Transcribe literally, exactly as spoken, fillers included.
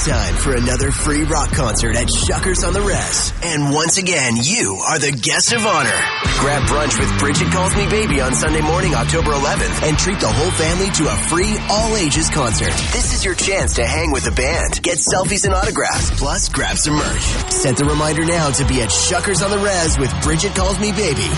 time for another free rock concert at Shuckers on the Res. And once again, you are the guest of honor. Grab brunch with Bridget Calls Me Baby on Sunday morning, October eleventh, and treat the whole family to a free all-ages concert. This is your chance to hang with the band, get selfies and autographs, plus grab some merch. Set the reminder now to be at Shuckers on the Res with Bridget Calls Me Baby